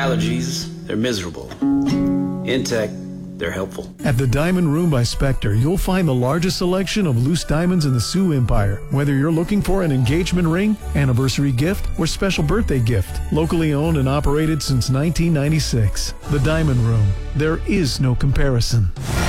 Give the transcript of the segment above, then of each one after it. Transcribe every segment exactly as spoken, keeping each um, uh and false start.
allergies, they're miserable. In tech, they're helpful. At the Diamond Room by Spectre, you'll find the largest selection of loose diamonds in the Sioux Empire. Whether you're looking for an engagement ring, anniversary gift, or special birthday gift. Locally owned and operated since nineteen ninety-six. The Diamond Room. There is no comparison.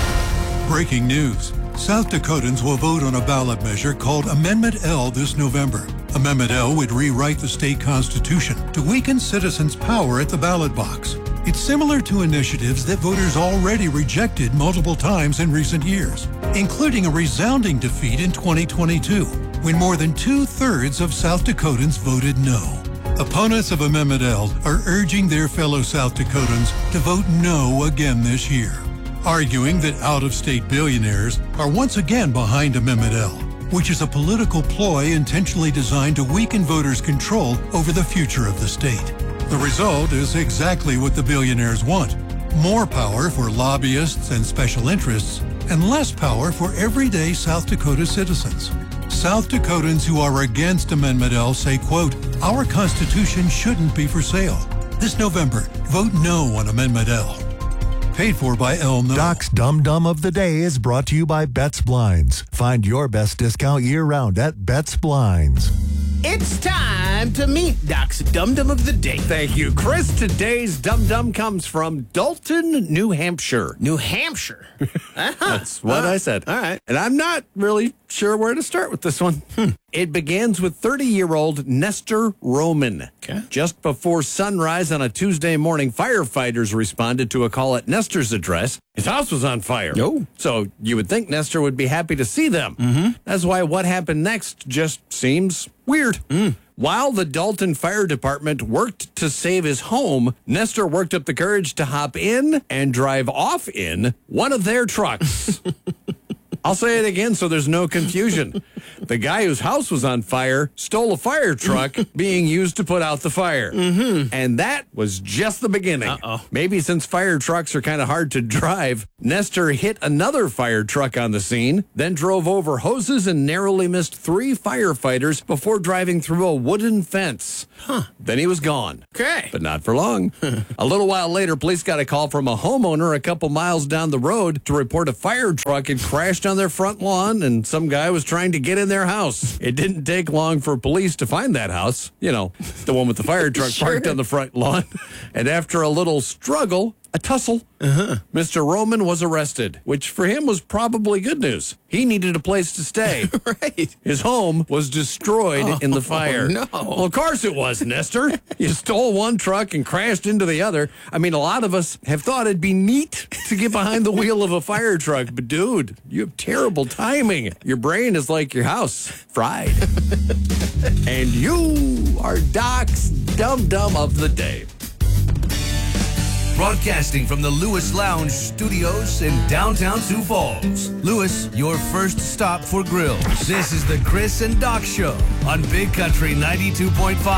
Breaking news. South Dakotans will vote on a ballot measure called Amendment L this November. Amendment L would rewrite the state constitution to weaken citizens' power at the ballot box. It's similar to initiatives that voters already rejected multiple times in recent years, including a resounding defeat in twenty twenty-two, when more than two-thirds of South Dakotans voted no. Opponents of Amendment L are urging their fellow South Dakotans to vote no again this year, arguing that out-of-state billionaires are once again behind Amendment L, which is a political ploy intentionally designed to weaken voters' control over the future of the state. The result is exactly what the billionaires want: more power for lobbyists and special interests, and less power for everyday South Dakota citizens. South Dakotans who are against Amendment L say, quote, "Our Constitution shouldn't be for sale." This November, vote no on Amendment L. Paid for by L No. Doc's Dum Dum of the Day is brought to you by Betts Blinds. Find your best discount year-round at Betts Blinds. It's time to meet Doc's Dum Dum of the Day. Thank you, Chris. Today's Dum Dum comes from Dalton, New Hampshire. New Hampshire? Uh-huh. That's what uh, I said. All right. And I'm not really sure where to start with this one. Hmm. It begins with thirty-year-old Nestor Roman. Okay. Just before sunrise on a Tuesday morning, firefighters responded to a call at Nestor's address. His house was on fire. No. So you would think Nestor would be happy to see them. Mm-hmm. That's why what happened next just seems weird. Mm. While the Dalton Fire Department worked to save his home, Nestor worked up the courage to hop in and drive off in one of their trucks. I'll say it again so there's no confusion. The guy whose house was on fire stole a fire truck being used to put out the fire. Mm-hmm. And that was just the beginning. Uh-oh. Maybe since fire trucks are kind of hard to drive, Nestor hit another fire truck on the scene, then drove over hoses and narrowly missed three firefighters before driving through a wooden fence. Huh. Then he was gone. Okay. But not for long. A little while later, police got a call from a homeowner a couple miles down the road to report a fire truck had crashed on their front lawn and some guy was trying to get in their house. It didn't take long for police to find that house. You know, the one with the fire truck Sure. parked on the front lawn. And after a little struggle, a tussle, Uh-huh. Mister Roman was arrested, which for him was probably good news. He needed a place to stay. Right. His home was destroyed Oh, in the fire. no. Well, of course it was, Nestor. You stole one truck and crashed into the other. I mean, a lot of us have thought it'd be neat to get behind the wheel of a fire truck, but dude, you have terrible timing. Your brain is like your house, fried. And you are Doc's Dum Dum of the Day. Broadcasting from the Lewis Lounge Studios in downtown Sioux Falls. Lewis, your first stop for grills. This is the Chris and Doc Show on Big Country ninety-two point five.